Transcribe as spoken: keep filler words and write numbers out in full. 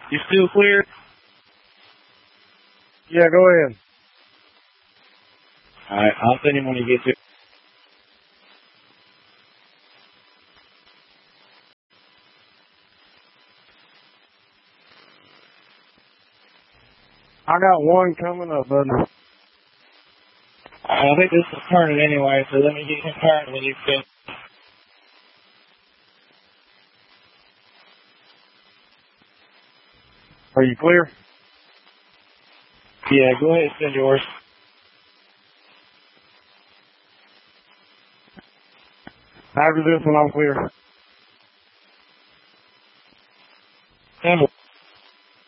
You still clear? Yeah, go ahead. Alright, I'll send him when he gets here. I got one coming up, buddy. I think this is turning anyway, so let me get him turned when you finish. Are you clear? Yeah, go ahead and send yours. After this one, I'm clear. Send